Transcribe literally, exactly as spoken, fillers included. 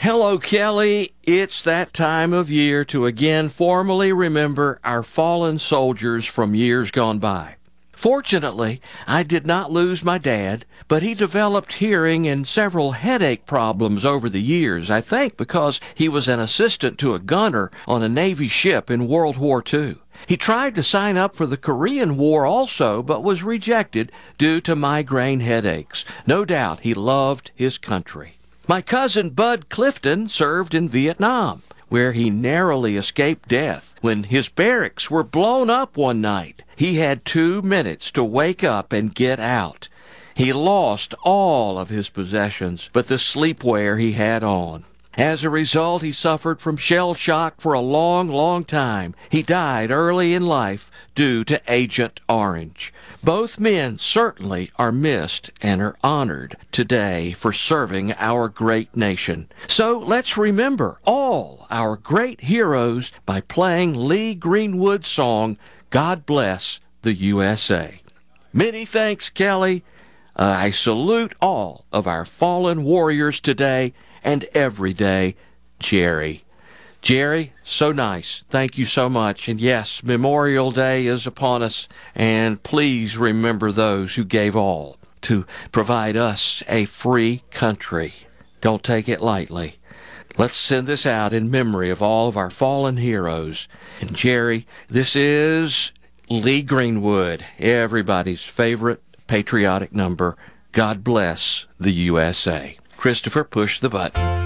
Hello, Kelly. It's that time of year to again formally remember our fallen soldiers from years gone by. Fortunately, I did not lose my dad, but he developed hearing and several headache problems over the years, I think because he was an assistant to a gunner on a Navy ship in World War Two. He tried to sign up for the Korean War also, but was rejected due to migraine headaches. No doubt he loved his country. My cousin Bud Clifton served in Vietnam, where he narrowly escaped death when his barracks were blown up one night. He had two minutes to wake up and get out. He lost all of his possessions, but the sleepwear he had on. As a result, he suffered from shell shock for a long, long time. He died early in life due to Agent Orange. Both men certainly are missed and are honored today for serving our great nation. So let's remember all our great heroes by playing Lee Greenwood's song, God Bless the U S A. Many thanks, Kelly. Uh, I salute all of our fallen warriors today and every day. Jerry. Jerry, so nice. Thank you so much. And yes, Memorial Day is upon us, and please remember those who gave all to provide us a free country. Don't take it lightly. Let's send this out in memory of all of our fallen heroes. And Jerry, this is Lee Greenwood, everybody's favorite patriotic number. God bless the U S A. Christopher, push the button.